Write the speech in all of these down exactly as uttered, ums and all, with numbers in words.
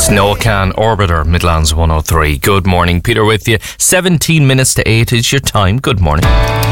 It's Noah Can, Orbiter, Midlands one oh three. Good morning, Peter with you. seventeen minutes to eight is your time. Good morning.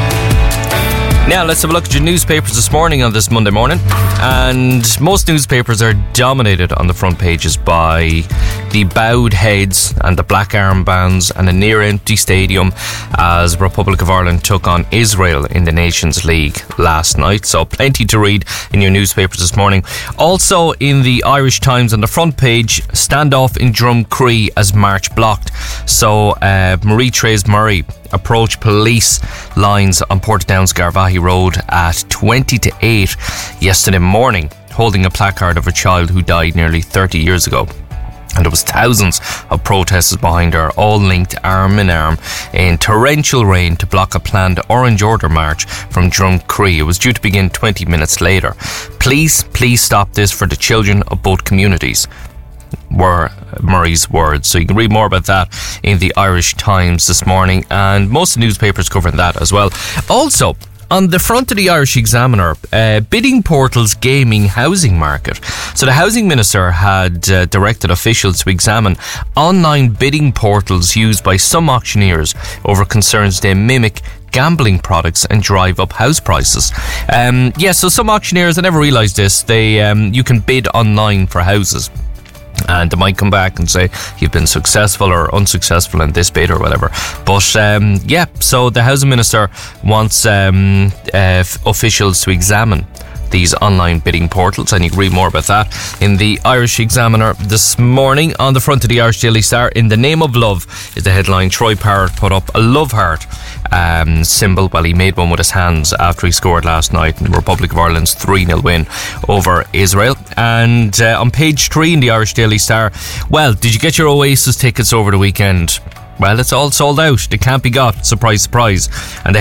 Now let's have a look at your newspapers this morning on this Monday morning. And most newspapers are dominated on the front pages by the bowed heads and the black armbands and a near empty stadium as Republic of Ireland took on Israel in the Nations League last night. So plenty to read in your newspapers this morning. Also in the Irish Times on the front page, standoff in Drumcree as march blocked. So uh, Marie-Therese Murray approached police lines on Portadown Scarvahy Road at twenty to eight yesterday morning, holding a placard of a child who died nearly thirty years ago. And there was thousands of protesters behind her, all linked arm in arm in torrential rain to block a planned Orange Order march from Drumcree. It was due to begin twenty minutes later. Please, please stop this for the children of both communities, were Murray's words. So you can read more about that in the Irish Times this morning, and most of the newspapers covering that as well. Also, on the front of the Irish Examiner, uh, bidding portals gaming housing market. So the Housing Minister had uh, directed officials to examine online bidding portals used by some auctioneers over concerns they mimic gambling products and drive up house prices. Um, yeah, so some auctioneers, I never realised this, they um, you can bid online for houses. And they might come back and say you've been successful or unsuccessful in this bid or whatever. But um, yeah, so the Housing Minister wants um, uh, f- officials to examine these online bidding portals, and you can read more about that in the Irish Examiner this morning. On the front of the Irish Daily Star, in the name of love is the headline. Troy Parrott put up a love heart um, symbol. Well, he made one with his hands after he scored last night in the Republic of Ireland's three nil win over Israel. And uh, on page three in the Irish Daily Star, well, did you get your Oasis tickets over the weekend? Well, it's all sold out. They can't be got. Surprise, surprise. And the